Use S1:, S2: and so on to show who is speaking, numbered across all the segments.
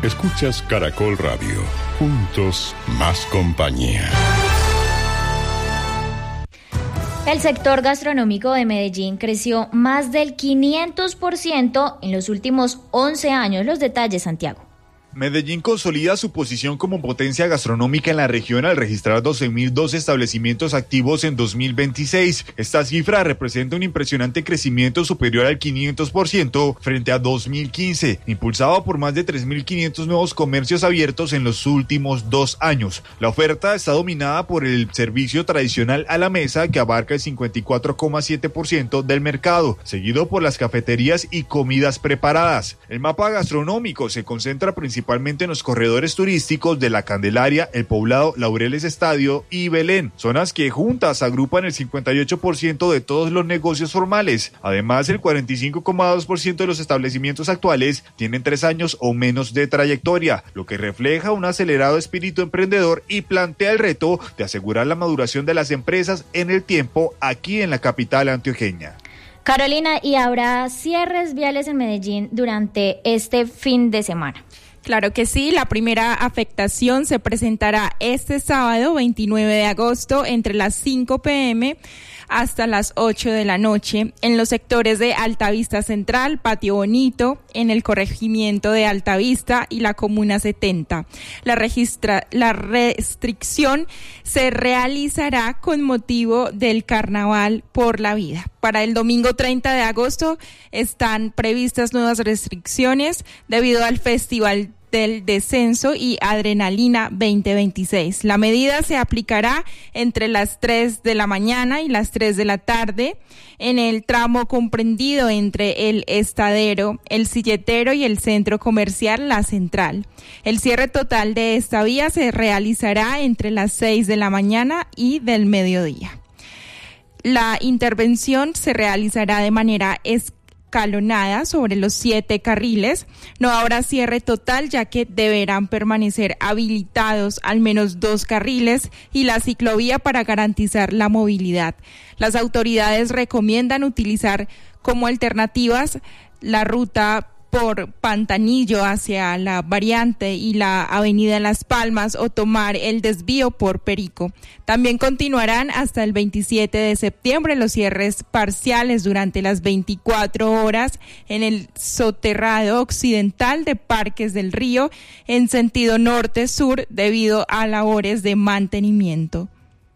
S1: Escuchas Caracol Radio. Juntos, más compañía.
S2: El sector gastronómico de Medellín creció más del 500% en los últimos 11 años. Los detalles, Santiago.
S3: Medellín consolida su posición como potencia gastronómica en la región al registrar 12.002 establecimientos activos en 2026. Esta cifra representa un impresionante crecimiento superior al 500% frente a 2015, impulsado por más de 3.500 nuevos comercios abiertos en los últimos 2 años. La oferta está dominada por el servicio tradicional a la mesa, que abarca el 54,7% del mercado, seguido por las cafeterías y comidas preparadas. El mapa gastronómico se concentra principalmente en los corredores turísticos de La Candelaria, El Poblado, Laureles Estadio y Belén, zonas que juntas agrupan el 58% de todos los negocios formales. Además, el 45,2% de los establecimientos actuales tienen 3 años o menos de trayectoria, lo que refleja un acelerado espíritu emprendedor y plantea el reto de asegurar la maduración de las empresas en el tiempo aquí en la capital antioqueña.
S2: Carolina, ¿y habrá cierres viales en Medellín durante este fin de semana?
S4: Claro que sí, la primera afectación se presentará este sábado 29 de agosto entre las 5 p.m. hasta las 8 de la noche en los sectores de Altavista Central, Patio Bonito, en el corregimiento de Altavista y la Comuna 70. La restricción se realizará con motivo del Carnaval por la Vida. Para el domingo 30 de agosto están previstas nuevas restricciones debido al Festival del Descenso y Adrenalina 2026. La medida se aplicará entre las 3 de la mañana y las 3 de la tarde en el tramo comprendido entre el Estadero, el Silletero y el Centro Comercial La Central. El cierre total de esta vía se realizará entre las 6 de la mañana y del mediodía. La intervención se realizará de manera escalonada sobre los 7 carriles. No habrá cierre total, ya que deberán permanecer habilitados al menos 2 carriles y la ciclovía para garantizar la movilidad. Las autoridades recomiendan utilizar como alternativas la ruta por Pantanillo hacia la variante y la avenida Las Palmas o tomar el desvío por Perico. También continuarán hasta el 27 de septiembre los cierres parciales durante las 24 horas en el soterrado occidental de Parques del Río en sentido norte-sur debido a labores de mantenimiento.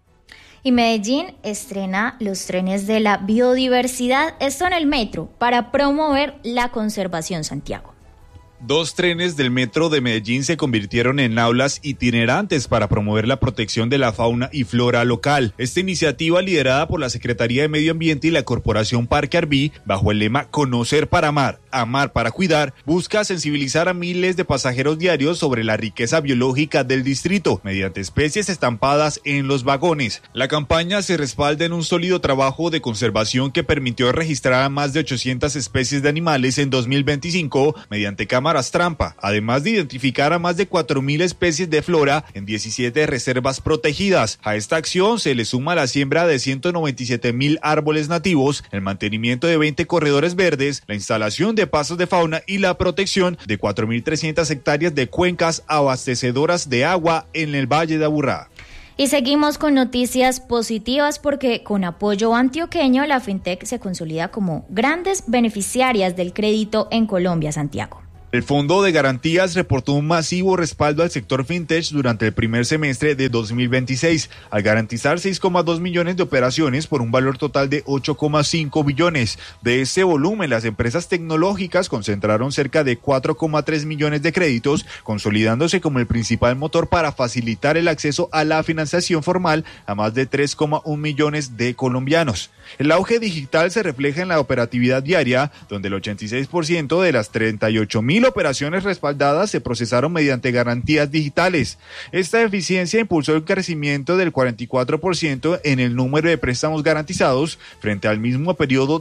S2: Y Medellín estrena los trenes de la biodiversidad, esto en el metro, para promover la conservación, Santiago.
S3: 2 trenes del metro de Medellín se convirtieron en aulas itinerantes para promover la protección de la fauna y flora local. Esta iniciativa, liderada por la Secretaría de Medio Ambiente y la Corporación Parque Arví, bajo el lema Conocer para amar, amar para cuidar, busca sensibilizar a miles de pasajeros diarios sobre la riqueza biológica del distrito, mediante especies estampadas en los vagones. La campaña se respalda en un sólido trabajo de conservación que permitió registrar a más de 800 especies de animales en 2025 mediante cámaras trampa, además de identificar a más de 4.000 especies de flora en 17 reservas protegidas. A esta acción se le suma la siembra de 197.000 árboles nativos, el mantenimiento de 20 corredores verdes, la instalación de pasos de fauna y la protección de 4.300 hectáreas de cuencas abastecedoras de agua en el Valle de Aburrá.
S2: Y seguimos con noticias positivas porque con apoyo antioqueño la FinTech se consolida como grandes beneficiarias del crédito en Colombia, Santiago.
S3: El Fondo de Garantías reportó un masivo respaldo al sector fintech durante el primer semestre de 2026, al garantizar 6,2 millones de operaciones por un valor total de 8,5 billones. De ese volumen, las empresas tecnológicas concentraron cerca de 4,3 millones de créditos, consolidándose como el principal motor para facilitar el acceso a la financiación formal a más de 3,1 millones de colombianos. El auge digital se refleja en la operatividad diaria, donde el 86% de las 38.000 operaciones respaldadas se procesaron mediante garantías digitales. Esta eficiencia impulsó el crecimiento del 44% en el número de préstamos garantizados frente al mismo periodo